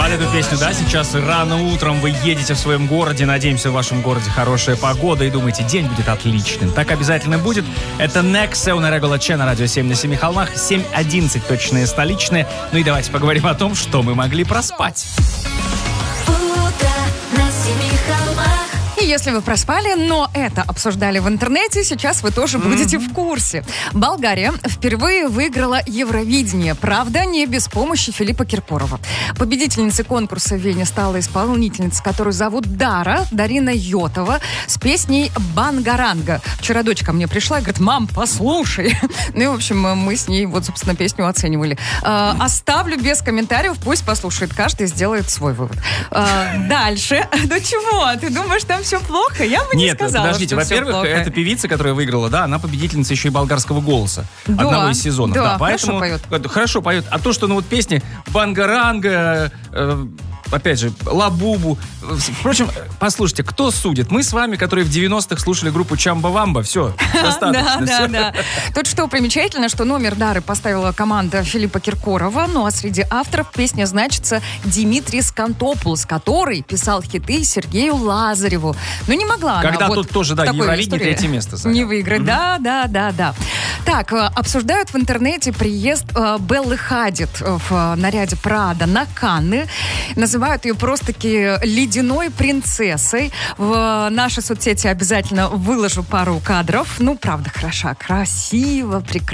под эту песню, да, сейчас рано утром вы едете в своем городе, надеемся, в вашем городе хорошая погода и думаете, день будет отличным. Так обязательно будет. Это Nexe, una regola c'è на радио 7 на 7 холмах, 7:11 точные столичные. Ну и давайте поговорим о том, что мы могли проспать. И если вы проспали, но это обсуждали в интернете, сейчас вы тоже будете в курсе. Болгария впервые выиграла Евровидение. Правда, не без помощи Филиппа Киркорова. Победительницей конкурса в Вене стала исполнительница, которую зовут Дарина Йотова, с песней «Бангаранга». Вчера дочь ко мне пришла и говорит: мам, послушай. Ну и, в общем, мы с ней, вот, собственно, песню оценивали. Оставлю без комментариев, пусть послушает каждый, сделает свой вывод. Дальше. Ну чего? Ты думаешь, там все плохо? Я бы не сказала, подождите. что Во-первых, все плохо. эта певица, которая выиграла, да, она победительница еще и болгарского голоса. Одного из сезонов. Да, поэтому хорошо поет. Хорошо поет. А то, что, ну вот песни «Бангаранга», опять же, «Лабубу». Впрочем, послушайте, кто судит? Мы с вами, которые в 90-х слушали группу «Чамба-Вамба». Все, достаточно. Да. Тут что примечательно, что номер Дары поставила команда Филиппа Киркорова, ну а среди авторов песня значится Димитрий Скантопулос, который писал хиты Сергею Лазареву. Ну не могла она. Когда тут тоже, да, Евровидение 3-е место занял. Не выиграть, да. Так, обсуждают в интернете приезд Беллы Хадид в наряде Прада на Канны. Называют ее просто-таки ледяной принцессой. В наши соцсети обязательно выложу пару кадров. Ну, правда, хороша, красиво, прекрасно.